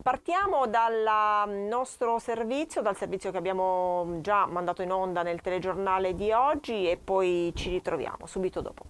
Partiamo dal nostro servizio, dal servizio che abbiamo già mandato in onda nel telegiornale di oggi e poi ci ritroviamo subito dopo.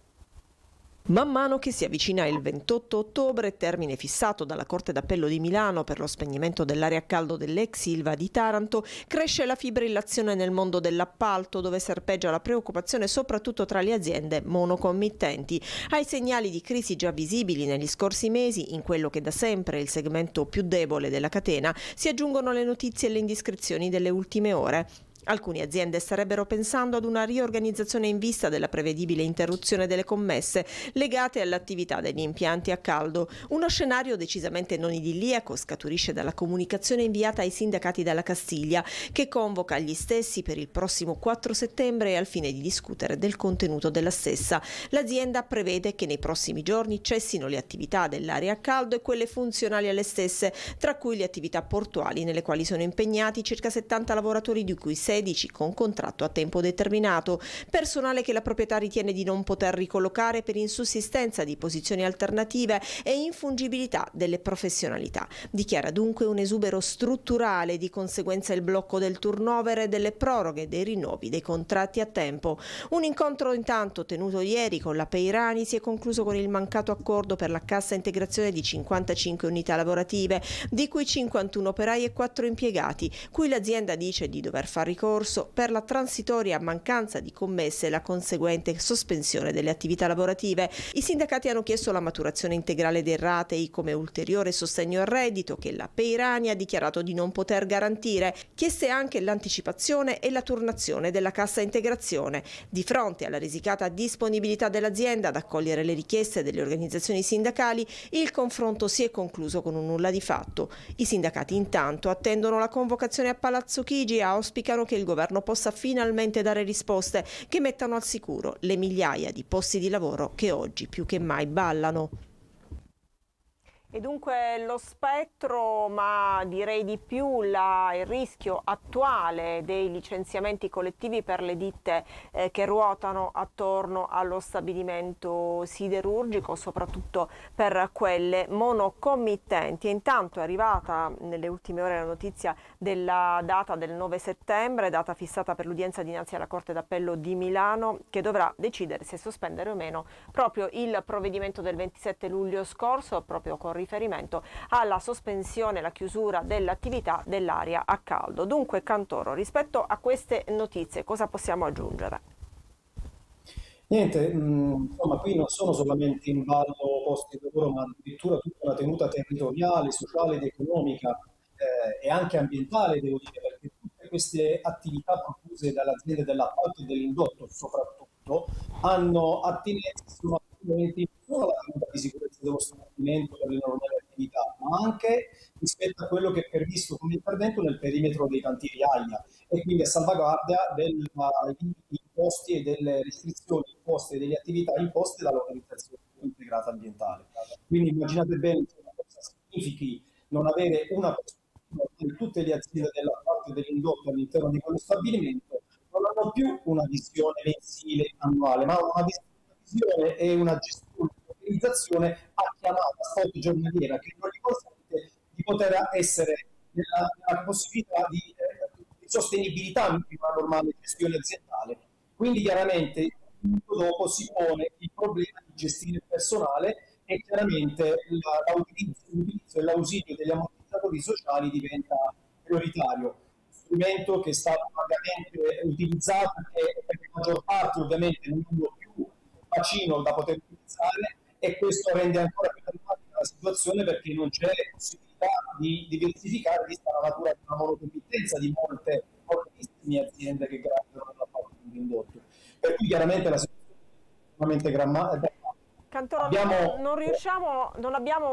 Man mano che si avvicina il 28 ottobre, termine fissato dalla Corte d'Appello di Milano per lo spegnimento dell'area a caldo dell'ex Ilva di Taranto, cresce la fibrillazione nel mondo dell'appalto, dove serpeggia la preoccupazione soprattutto tra le aziende monocommittenti. Ai segnali di crisi già visibili negli scorsi mesi, in quello che da sempre è il segmento più debole della catena, si aggiungono le notizie e le indiscrezioni delle ultime ore. Alcune aziende starebbero pensando ad una riorganizzazione in vista della prevedibile interruzione delle commesse legate all'attività degli impianti a caldo. Uno scenario decisamente non idilliaco scaturisce dalla comunicazione inviata ai sindacati dalla Castiglia, che convoca gli stessi per il prossimo 4 settembre al fine di discutere del contenuto della stessa. L'azienda prevede che nei prossimi giorni cessino le attività dell'area a caldo e quelle funzionali alle stesse, tra cui le attività portuali nelle quali sono impegnati circa 70 lavoratori, di cui 16 con contratto a tempo determinato, personale che la proprietà ritiene di non poter ricollocare per insussistenza di posizioni alternative e infungibilità delle professionalità. Dichiara dunque un esubero strutturale, di conseguenza il blocco del turnover e delle proroghe dei rinnovi dei contratti a tempo. Un incontro intanto tenuto ieri con la Peirani si è concluso con il mancato accordo per la cassa integrazione di 55 unità lavorative, di cui 51 operai e 4 impiegati, cui l'azienda dice di dover far ricorso per la transitoria mancanza di commesse e la conseguente sospensione delle attività lavorative. I sindacati hanno chiesto la maturazione integrale dei ratei come ulteriore sostegno al reddito, che la Peirani ha dichiarato di non poter garantire. Chieste anche l'anticipazione e la turnazione della cassa integrazione. Di fronte alla risicata disponibilità dell'azienda ad accogliere le richieste delle organizzazioni sindacali, il confronto si è concluso con un nulla di fatto. I sindacati intanto attendono la convocazione a Palazzo Chigi e auspicano che il governo possa finalmente dare risposte che mettano al sicuro le migliaia di posti di lavoro che oggi più che mai ballano. E dunque lo spettro, ma direi di più il rischio attuale dei licenziamenti collettivi per le ditte che ruotano attorno allo stabilimento siderurgico, soprattutto per quelle monocommittenti. E intanto è arrivata nelle ultime ore la notizia della data del 9 settembre, data fissata per l'udienza dinanzi alla Corte d'Appello di Milano, che dovrà decidere se sospendere o meno proprio il provvedimento del 27 luglio scorso, proprio con riferimento alla sospensione e la chiusura dell'attività dell'area a caldo. Dunque, Cantoro, rispetto a queste notizie cosa possiamo aggiungere? Niente, insomma, qui non sono solamente in ballo posti di lavoro, ma addirittura tutta una tenuta territoriale, sociale ed economica e anche ambientale, devo dire, perché tutte queste attività profuse dalle aziende dell'appalto e dell'indotto soprattutto hanno attinenza, sono attinenti non solo alla tenuta di sicurezza dello stabilimento per le normali attività, ma anche rispetto a quello che è previsto come intervento nel perimetro dei cantieri AIA e quindi a salvaguardia degli imposti e delle restrizioni imposte e delle attività imposte dall'organizzazione integrata ambientale. Quindi immaginate bene cosa significhi non avere una prospettiva di tutte le aziende della parte dell'indotto all'interno di quello stabilimento non hanno più una visione mensile annuale, ma una visione e una gestione, un'organizzazione a chiamata spot giornaliera che non gli consente di poter essere nella possibilità di sostenibilità di una normale gestione aziendale. Quindi chiaramente dopo si pone il problema di gestire il personale e chiaramente l'utilizzo e l'ausilio degli ammortizzatori sociali diventa prioritario. Strumento che è stato largamente utilizzato e per la maggior parte ovviamente non è più bacino da poter utilizzare e questo rende ancora più drammatica la situazione perché non c'è possibilità di diversificare vista la natura di una monocommittenza di moltissime aziende che graviano nella parte dell'indotto. Per cui chiaramente la situazione è estremamente drammatica. Cantoro, non abbiamo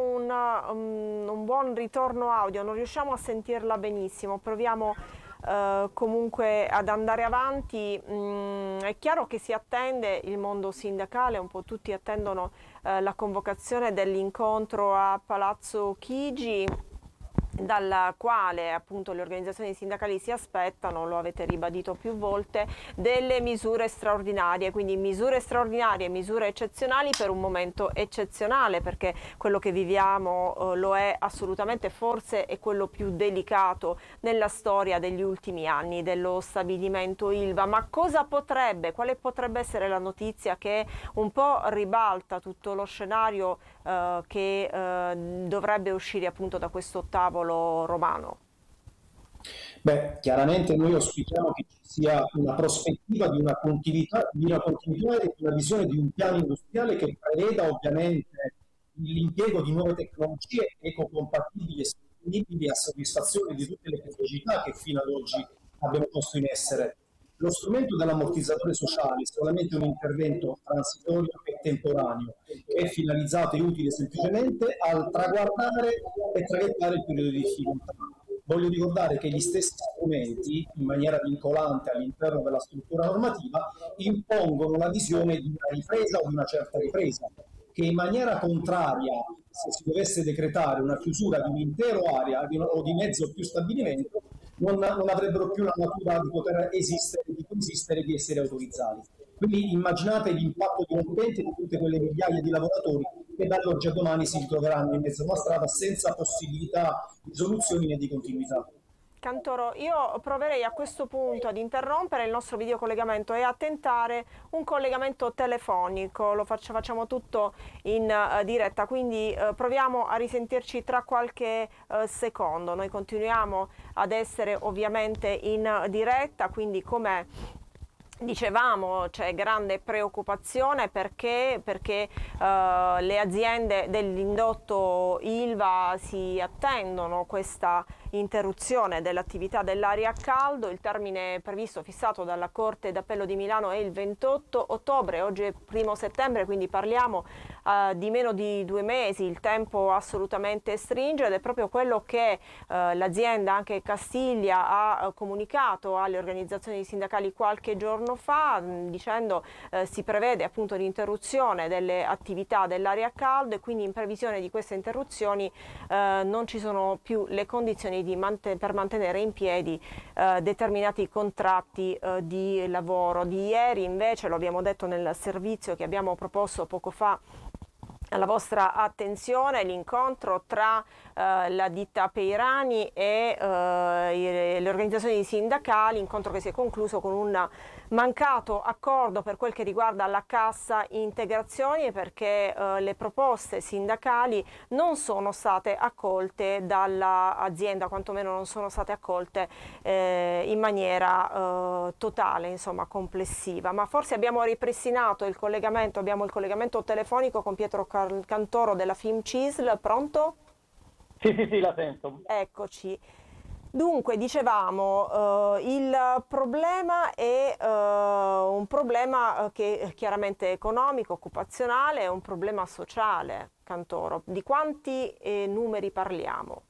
un buon ritorno audio, non riusciamo a sentirla benissimo, proviamo comunque ad andare avanti. È chiaro che si attende, il mondo sindacale, un po' tutti attendono la convocazione dell'incontro a Palazzo Chigi. dal quale appunto le organizzazioni sindacali si aspettano, lo avete ribadito più volte, delle misure straordinarie, quindi misure straordinarie, misure eccezionali per un momento eccezionale, perché quello che viviamo lo è assolutamente, forse è quello più delicato nella storia degli ultimi anni dello stabilimento Ilva. Ma quale potrebbe essere la notizia che un po' ribalta tutto lo scenario che dovrebbe uscire appunto da questo tavolo romano? Beh, chiaramente noi auspichiamo che ci sia una prospettiva di una visione di un piano industriale che preveda ovviamente l'impiego di nuove tecnologie ecocompatibili e sostenibili a soddisfazione di tutte le criticità che fino ad oggi abbiamo posto in essere. Lo strumento dell'ammortizzatore sociale è solamente un intervento transitorio e temporaneo, che è finalizzato e utile semplicemente al traguardare e traghettare il periodo di difficoltà. Voglio ricordare che gli stessi strumenti, in maniera vincolante all'interno della struttura normativa, impongono la visione di una ripresa o di una certa ripresa, che in maniera contraria, se si dovesse decretare una chiusura di un'intera area o di mezzo o più stabilimento, non avrebbero più la natura di poter esistere, di coesistere, di essere autorizzati. Quindi immaginate l'impatto dirompente di tutte quelle migliaia di lavoratori che dall'oggi a domani si ritroveranno in mezzo a una strada senza possibilità di soluzioni né di continuità. Cantoro, io proverei a questo punto ad interrompere il nostro videocollegamento e a tentare un collegamento telefonico. Facciamo tutto in diretta, quindi proviamo a risentirci tra qualche secondo. Noi continuiamo ad essere ovviamente in diretta, quindi come dicevamo c'è grande preoccupazione perché le aziende dell'indotto Ilva si attendono questa interruzione dell'attività dell'aria a caldo. Il termine previsto fissato dalla Corte d'Appello di Milano è il 28 ottobre, oggi è 1° settembre, quindi parliamo di meno di 2 mesi, il tempo assolutamente stringe ed è proprio quello che l'azienda anche Castiglia ha comunicato alle organizzazioni sindacali qualche giorno fa, dicendo si prevede appunto l'interruzione delle attività dell'aria a caldo e quindi in previsione di queste interruzioni non ci sono più le condizioni per mantenere in piedi determinati contratti di lavoro. Di ieri invece, lo abbiamo detto nel servizio che abbiamo proposto poco fa alla vostra attenzione, l'incontro tra la ditta Peirani e le organizzazioni sindacali, incontro che si è concluso con un mancato accordo per quel che riguarda la cassa integrazioni, perché le proposte sindacali non sono state accolte dall'azienda, quantomeno non sono state accolte in maniera totale, insomma complessiva. Ma forse abbiamo ripristinato il collegamento, abbiamo il collegamento telefonico con Pietro Cantoro della FIMCISL. Pronto? Sì, la sento. Eccoci. Dunque, dicevamo, il problema è un problema che è chiaramente economico, occupazionale, è un problema sociale, Cantoro. Di quanti numeri parliamo?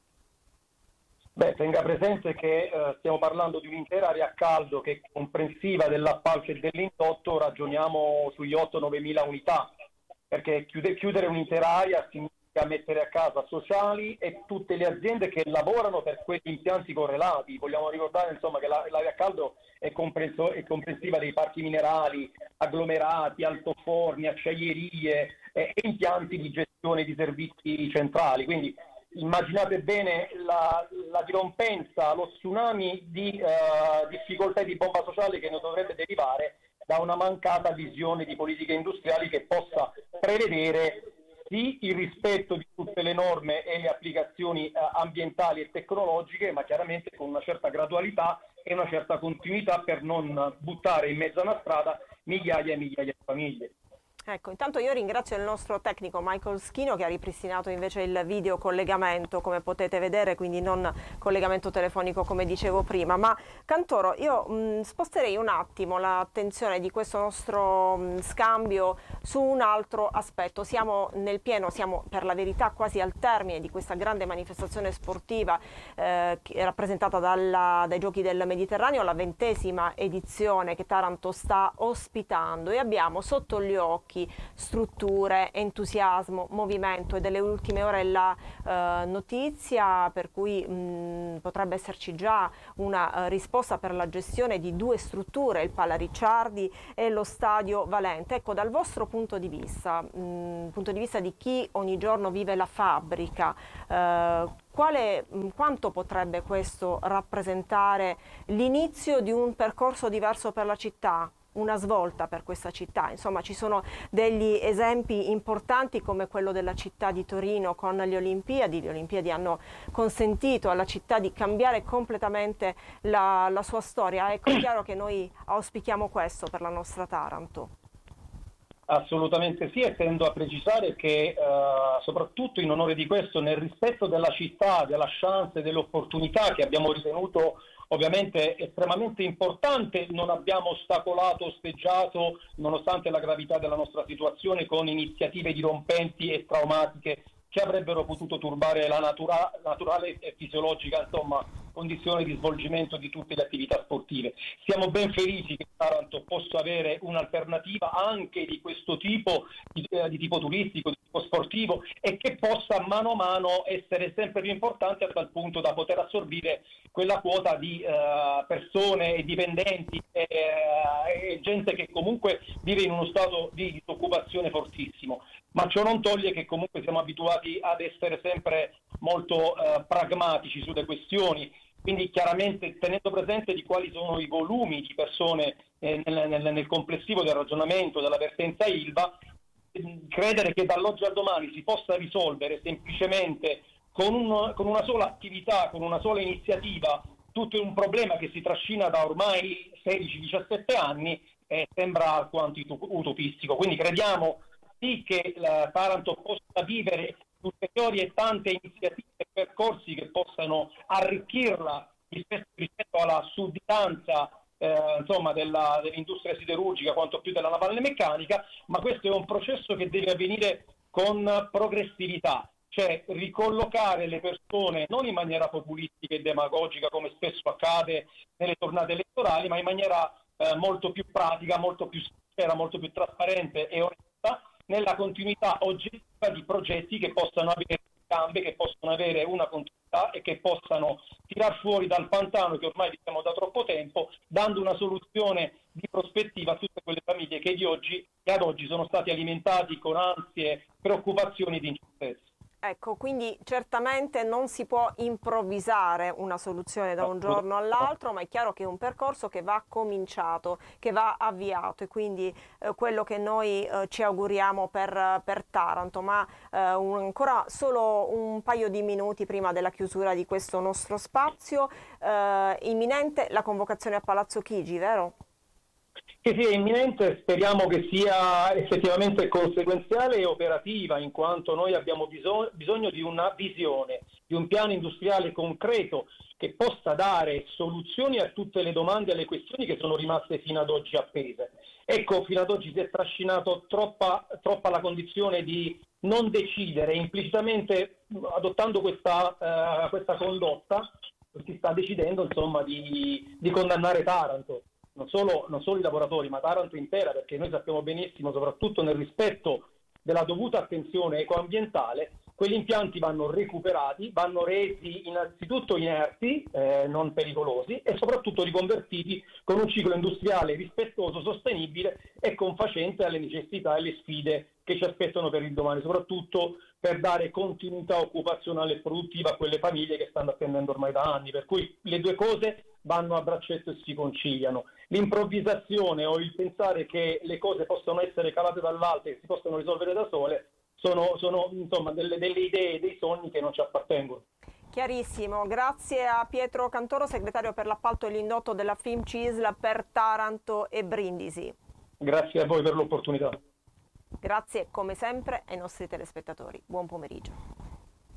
Beh, tenga presente che stiamo parlando di un'intera area a caldo che è comprensiva dell'appalto e dell'indotto, ragioniamo sugli 8-9 mila unità, perché chiudere un'intera area significa mettere a casa sociali e tutte le aziende che lavorano per quegli impianti correlati. Vogliamo ricordare insomma che l'area a caldo è comprensiva dei parchi minerali, agglomerati, altoforni, acciaierie e impianti di gestione di servizi centrali. Quindi immaginate bene la dirompenza, lo tsunami di difficoltà e di bomba sociale che ne dovrebbe derivare da una mancata visione di politiche industriali che possa prevedere sì il rispetto di tutte le norme e le applicazioni ambientali e tecnologiche, ma chiaramente con una certa gradualità e una certa continuità per non buttare in mezzo a una strada migliaia e migliaia di famiglie. Ecco, intanto io ringrazio il nostro tecnico Michael Schino che ha ripristinato invece il video collegamento, come potete vedere, quindi non collegamento telefonico come dicevo prima. Ma Cantoro, io sposterei un attimo l'attenzione di questo nostro scambio su un altro aspetto. Siamo nel pieno, siamo per la verità quasi al termine di questa grande manifestazione sportiva rappresentata dai Giochi del Mediterraneo, la 20ª edizione che Taranto sta ospitando, e abbiamo sotto gli occhi blocchi, strutture, entusiasmo, movimento, e delle ultime ore la notizia per cui potrebbe esserci già una risposta per la gestione di 2 strutture, il Pala Ricciardi e lo Stadio Valente. Ecco, dal vostro punto di vista di chi ogni giorno vive la fabbrica, quanto potrebbe questo rappresentare l'inizio di un percorso diverso per la città? Una svolta per questa città? Insomma, ci sono degli esempi importanti come quello della città di Torino con le Olimpiadi. Le Olimpiadi hanno consentito alla città di cambiare completamente la sua storia. Ecco, è chiaro che noi auspichiamo questo per la nostra Taranto. Assolutamente sì, e tendo a precisare che soprattutto in onore di questo, nel rispetto della città, della chance e dell'opportunità che abbiamo ritenuto ovviamente estremamente importante, non abbiamo ostacolato, osteggiato, nonostante la gravità della nostra situazione, con iniziative dirompenti e traumatiche che avrebbero potuto turbare la naturale e fisiologica, insomma, condizione di svolgimento di tutte le attività sportive. Siamo ben felici che Taranto possa avere un'alternativa anche di questo tipo, di tipo turistico, di tipo sportivo, e che possa mano a mano essere sempre più importante, a tal punto da poter assorbire quella quota di persone e dipendenti e gente che comunque vive in uno stato di disoccupazione fortissimo. Ma ciò non toglie che comunque siamo abituati ad essere sempre molto pragmatici sulle questioni, quindi chiaramente tenendo presente di quali sono i volumi di persone nel complessivo del ragionamento della vertenza ILVA, credere che dall'oggi al domani si possa risolvere semplicemente con una sola attività, con una sola iniziativa, tutto un problema che si trascina da ormai 16-17 anni, sembra alquanto utopistico. Quindi crediamo sì che la Taranto possa vivere ulteriori e tante iniziative e percorsi che possano arricchirla rispetto alla sudditanza dell'industria siderurgica quanto più della navale meccanica, ma questo è un processo che deve avvenire con progressività, cioè ricollocare le persone non in maniera populistica e demagogica come spesso accade nelle tornate elettorali, ma in maniera molto più pratica, molto più sincera, molto più trasparente e onesta, nella continuità oggettiva di progetti che possano avere gambe, che possano avere una continuità e che possano tirar fuori dal pantano che ormai viviamo da troppo tempo, dando una soluzione di prospettiva a tutte quelle famiglie che ad oggi sono stati alimentati con ansie, preoccupazioni ed incertezze. Ecco, quindi certamente non si può improvvisare una soluzione da un giorno all'altro, ma è chiaro che è un percorso che va cominciato, che va avviato, e quindi quello che noi ci auguriamo per Taranto. Ma ancora solo un paio di minuti prima della chiusura di questo nostro spazio, imminente la convocazione a Palazzo Chigi, vero? Che sia imminente, speriamo che sia effettivamente conseguenziale e operativa, in quanto noi abbiamo bisogno di una visione, di un piano industriale concreto che possa dare soluzioni a tutte le domande e alle questioni che sono rimaste fino ad oggi appese. Ecco, fino ad oggi si è trascinato troppa la condizione di non decidere, implicitamente adottando questa condotta, si sta decidendo insomma di condannare Taranto. Non solo i lavoratori, ma Taranto intera, perché noi sappiamo benissimo, soprattutto nel rispetto della dovuta attenzione ecoambientale, quegli impianti vanno recuperati, vanno resi innanzitutto inerti, non pericolosi, e soprattutto riconvertiti con un ciclo industriale rispettoso, sostenibile e confacente alle necessità e alle sfide che ci aspettano per il domani, soprattutto per dare continuità occupazionale e produttiva a quelle famiglie che stanno attendendo ormai da anni. Per cui le due cose vanno a braccetto e si conciliano. L'improvvisazione o il pensare che le cose possono essere calate dall'alto e si possono risolvere da sole sono insomma delle idee, dei sogni che non ci appartengono. Chiarissimo, grazie a Pietro Cantoro, segretario per l'appalto e l'indotto della FIMCISL per Taranto e Brindisi. Grazie a voi per l'opportunità. Grazie come sempre ai nostri telespettatori. Buon pomeriggio.